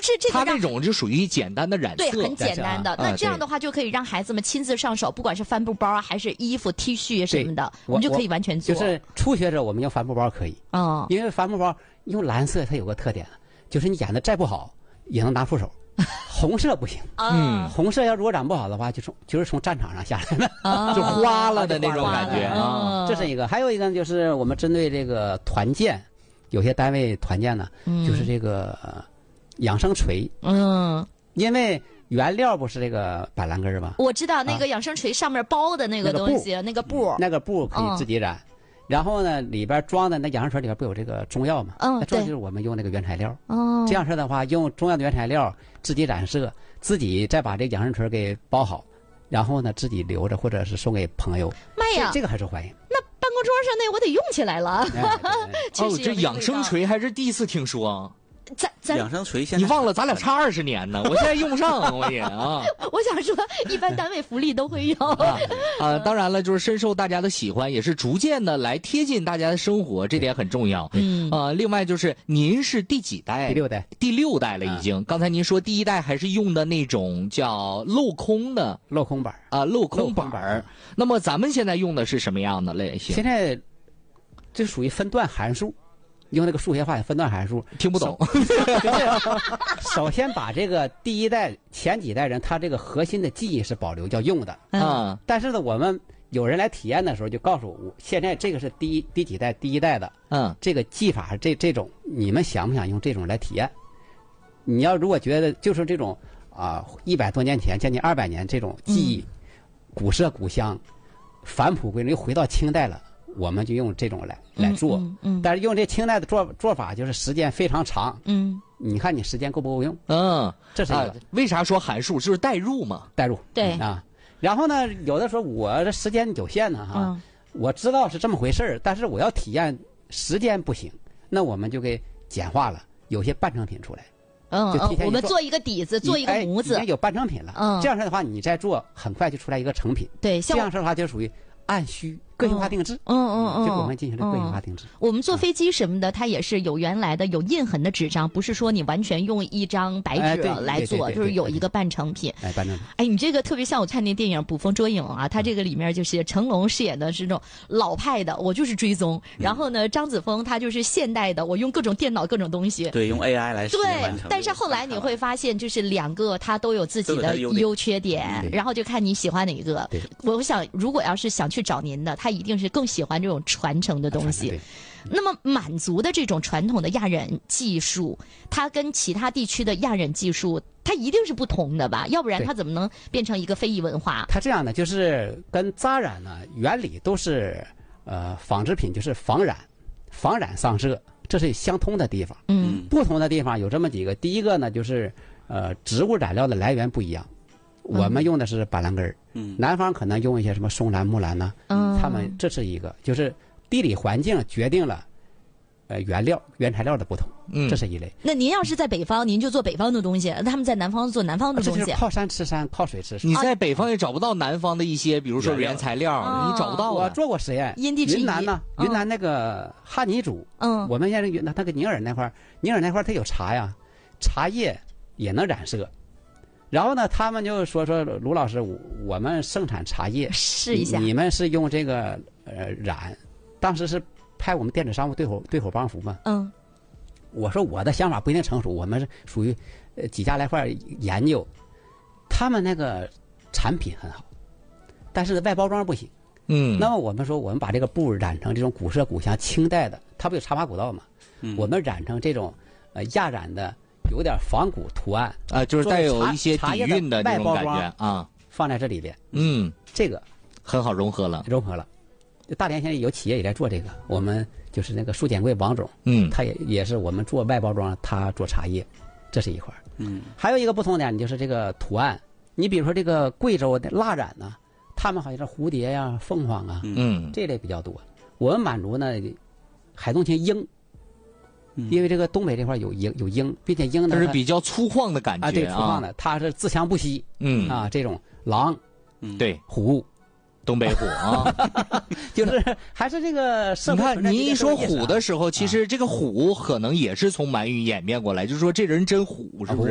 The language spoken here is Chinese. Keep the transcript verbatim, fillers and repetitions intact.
就是这个它那种就属于简单的染色， 对，很简单的。那这样的话就可以让孩子们亲自上手，不管是帆布包啊，还是衣服、T 恤什么的，我们就可以完全做。 就是初学者，我们用帆布包可以， 嗯， 因为帆布包用蓝色它有个特点，就是你染的再不好也能拿出手。红色不行， 嗯， 红色要如果染不好的话，就从就是从战场上下来的， 啊、 就花了的那种感觉啊。 这是一个，还有一个就是我们针对这个团建，有些单位团建呢， 嗯、 就是这个养生锤， 嗯， 因为原料不是这个板蓝根吗？ 我知道那个养生锤上面包的那个东西， 啊、 那个布， 那个布可以自己染。嗯，然后呢，里边装的那养生锤里边不有这个中药吗？ 嗯， 这就是我们用那个原材料。 哦， 这样式的话，用中药的原材料自己染色，自己再把这个养生锤给包好，然后呢自己留着，或者是送给朋友。 妈呀， 这个还受欢迎。 那办公桌上那我得用起来了。 哎、哦，这养生锤还是第一次听说。 咱咱养生锤现在你忘了咱俩差二十年呢，我现在用不上，我也啊。 我想说，一般单位福利都会有啊。啊，当然了，就是深受大家的喜欢，也是逐渐的来贴近大家的生活，这点很重要。 嗯啊，另外就是您是第几代？ 第六代。 第六代了已经。嗯、刚才您说第一代还是用的那种叫镂空的镂空板啊，镂空板儿。那么咱们现在用的是什么样的类型？ 现在这属于分段函数。用那个数学化分段函数， 听不懂。 首先把这个第一代前几代人他这个核心的记忆是保留叫用的啊、 嗯，但是呢，我们有人来体验的时候就告诉我，现在这个是第一第几代第一代的， 嗯， 这个技法是这这种，你们想不想用这种来体验？你要如果觉得就是这种啊一百多年前将近二百年这种记忆，嗯、古色古香，返璞归真，又回到清代了。我们就用这种来来做， 嗯嗯嗯、 但是用这清代的做做法，就是时间非常长。 嗯， 你看你时间够不够用？ 嗯， 这是一个、 啊。为啥说函数？就是代入嘛， 代入。 对啊，然后呢，有的时候我这时间有限呢，哈、 嗯， 我知道是这么回事儿，但是我要体验时间不行，那我们就给简化了，有些半成品出来。 嗯，我们做一个底子，做一个模子， 已经有半成品了。 嗯， 这样式的话，你再做，很快就出来一个成品。 对， 这样式的话就属于按需。个性化定制， 嗯嗯嗯， 就我们进行了个性化定制。 嗯、我们坐飞机什么的，它也是有原来的有印痕的纸张，不是说你完全用一张白纸来做， 哎、 就是有一个半成品。 哎，半成品。 哎，你这个特别像我看那电影《捕风捉影》啊，它这个里面就是成龙饰演的是那种老派的，我就是追踪； 嗯、 然后呢，张子枫他就是现代的，我用各种电脑各种东西。 对，用 A I 来实现完成。 对，但是后来你会发现，就是两个它都有自己的优缺点，然后就看你喜欢哪一个。我想，如果要是想去找您的，他一定是更喜欢这种传承的东西。那么满族的这种传统的压染技术，它跟其他地区的压染技术，它一定是不同的吧？要不然它怎么能变成一个非遗文化？ 它这样的就是跟扎染呢原理都是呃纺织品，就是仿染、仿染上色，这是相通的地方。 嗯， 不同的地方有这么几个。第一个呢，就是呃植物染料的来源不一样。我们用的是板蓝根儿， 嗯， 南方可能用一些什么松兰、木兰呢、啊， 嗯， 他们这是一个，就是地理环境决定了，呃，原料原材料的不同， 嗯， 这是一类。 那您要是在北方，您就做北方的东西；他们在南方做南方的东西。 这就是靠山吃山，靠水吃水。 你在北方也找不到南方的一些，比如说原材料， 哦、 你找不到。 我做过实验， 因地制宜。 云南呢，云南那个哈尼族， 嗯， 我们现在云南那个宁尔那块，宁尔那块它有茶呀，茶叶也能染色。然后呢，他们就说说卢老师，我们盛产茶叶， 试一下。 你们是用这个呃染，当时是拍我们电子商务对口对口帮扶嘛。 嗯， 我说我的想法不一定成熟，我们是属于呃几家来块研究，他们那个产品很好，但是外包装不行。 嗯， 那么我们说，我们把这个布染成这种古色古香清代的，它不有茶马古道嘛？ 嗯， 我们染成这种呃亚染的。有点仿古图案啊，就是带有一些底蕴的这种感觉啊， 放在这里边， 嗯， 这个很好融合了， 融合了。大连现在有企业也在做这个，我们就是那个苏简贵王总， 嗯， 他也也是我们做外包装，他做茶叶，这是一块。 嗯， 还有一个不同点就是这个图案，你比如说这个贵州的蜡染呢，他们好像是蝴蝶呀、啊、凤凰啊， 嗯， 这类比较多。我们满族呢，海东青鹰。因为这个东北这块有鹰有鹰，并且鹰呢， 它是比较粗犷的感觉啊，对，粗犷的，它是自强不息， 嗯啊，这种狼， 嗯，对， 虎， 东北虎啊， 就是还是这个。 你看，您一说虎的时候，其实这个虎可能也是从满语演变过来，就是说这人真虎，是不是？